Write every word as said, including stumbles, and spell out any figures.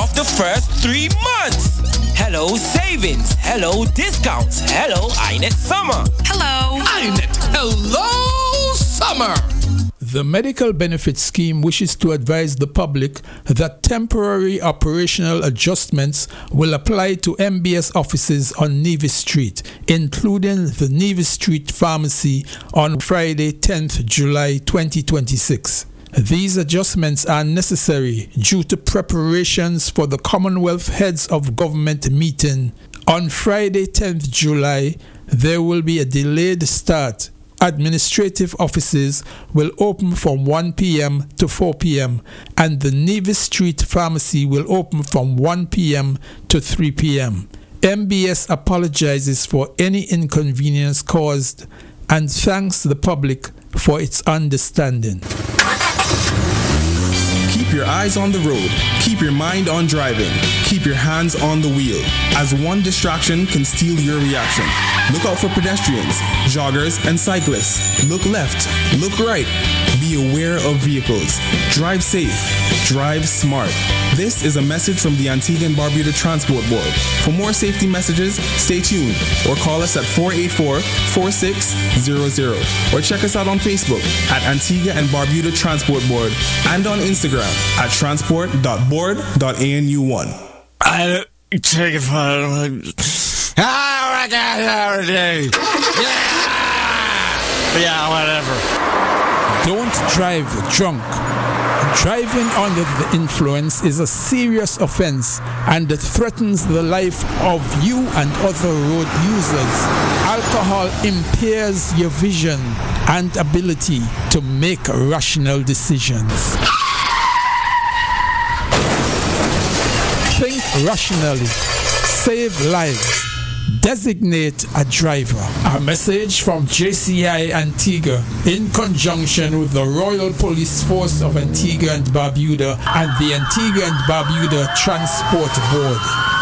off the first three months. Hello savings. Hello discounts. Hello I Net Summer. Hello. I Net. Hello Summer. The Medical Benefits Scheme wishes to advise the public that temporary operational adjustments will apply to M B S offices on Nevis Street, including the Nevis Street Pharmacy on Friday, tenth of July twenty twenty-six. These adjustments are necessary due to preparations for the Commonwealth Heads of Government meeting. On Friday, tenth of July, there will be a delayed start. Administrative offices will open from one p.m. to four p.m. and the Nevis Street Pharmacy will open from one p.m. to three p.m. M B S apologizes for any inconvenience caused and thanks the public for its understanding. Keep your eyes on the road. Keep your mind on driving. Keep your hands on the wheel, as one distraction can steal your reaction. Look out for pedestrians, joggers, and cyclists. Look left, look right. Be aware of vehicles. Drive safe. Drive smart. This is a message from the Antigua and Barbuda Transport Board. For more safety messages, stay tuned or call us at four eight four, four six zero zero or check us out on Facebook at Antigua and Barbuda Transport Board and on Instagram at transport dot board dot a n u one. I take it for yeah, whatever. Don't drive drunk. Driving under the influence is a serious offense and it threatens the life of you and other road users. Alcohol impairs your vision and ability to make rational decisions. Think rationally. Save lives. Designate a driver. A message from J C I Antigua in conjunction with the Royal Police Force of Antigua and Barbuda and the Antigua and Barbuda Transport Board.